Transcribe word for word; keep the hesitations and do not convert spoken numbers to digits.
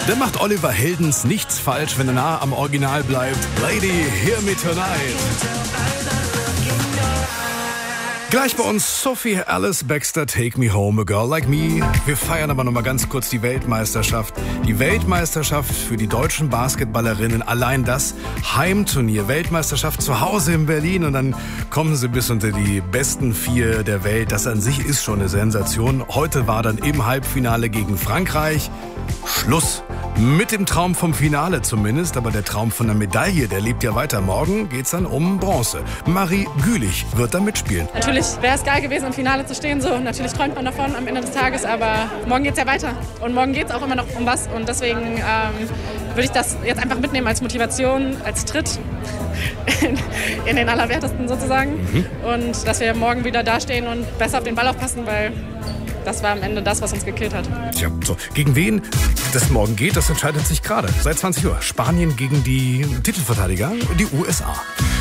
Da macht Oliver Heldens nichts falsch, wenn er nah am Original bleibt. Lady, hear me tonight. Gleich bei uns Sophie Alice Baxter, Take Me Home, A Girl Like Me. Wir feiern aber noch mal ganz kurz die Weltmeisterschaft. Die Weltmeisterschaft für die deutschen Basketballerinnen. Allein das Heimturnier. Weltmeisterschaft zu Hause in Berlin. Und dann kommen sie bis unter die besten vier der Welt. Das an sich ist schon eine Sensation. Heute war dann im Halbfinale gegen Frankreich Schluss. Mit dem Traum vom Finale zumindest, aber der Traum von der Medaille, der lebt ja weiter. Morgen geht's dann um Bronze. Marie Gülich wird da mitspielen. Natürlich wäre es geil gewesen, im Finale zu stehen. So, natürlich träumt man davon am Ende des Tages, aber morgen geht's ja weiter. Und morgen geht's auch immer noch um was. Und deswegen ähm, würde ich das jetzt einfach mitnehmen als Motivation, als Tritt in, in den Allerwertesten sozusagen. Mhm. Und dass wir morgen wieder dastehen und besser auf den Ball aufpassen, weil das war am Ende das, was uns gekillt hat. Tja, so. Gegen wen das morgen geht, das entscheidet sich gerade. Seit zwanzig Uhr. Spanien gegen die Titelverteidiger, die U S A.